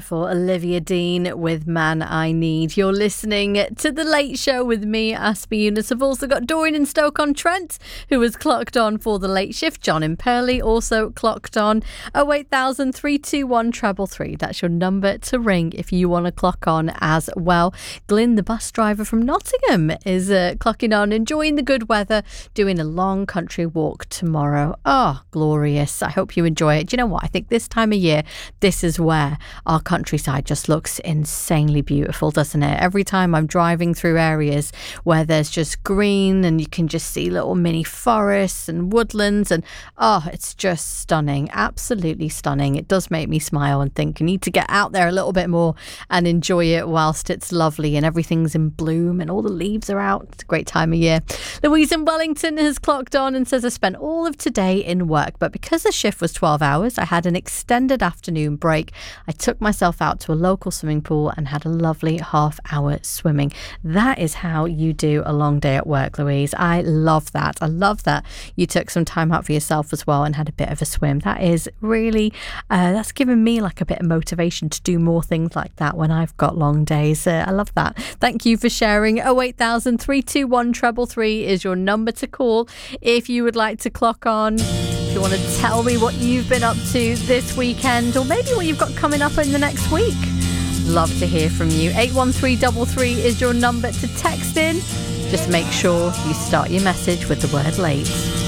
Wonderful Olivia Dean with Man I Need. You're listening to The Late Show with me, Asper Eunice. I've also got Dorian in Stoke-on-Trent, who was clocked on for the late shift. John in Purley also clocked on. 08000 321 333. That's your number to ring if you want to clock on as well. Glyn, the bus driver from Nottingham, is clocking on, enjoying the good weather, doing a long country walk tomorrow. Oh, glorious. I hope you enjoy it. Do you know what? I think this time of year, this is where our countryside just looks insanely beautiful, doesn't it? Every time I'm driving through areas where there's just green and you can just see little mini forests and woodlands, and it's just stunning, absolutely stunning. It does make me smile and think you need to get out there a little bit more and enjoy it whilst it's lovely and everything's in bloom and all the leaves are out. It's a great time of year. Louise in Wellington has clocked on and says, I spent all of today in work, but because the shift was 12 hours, I had an extended afternoon break. I took myself out to a local swimming pool and had a lovely half-hour swimming. That is how you do a long day at work, Louise. I love that. I love that you took some time out for yourself as well and had a bit of a swim. That is really, that's given me like a bit of motivation to do more things like that when I've got long days. I love that. Thank you for sharing. 08000 321 333 is your number to call if you would like to clock on. If you want to tell me what you've been up to this weekend, or maybe what you've got coming up in the next week. Love to hear from you. 81333 is your number to text in. Just make sure you start your message with the word late.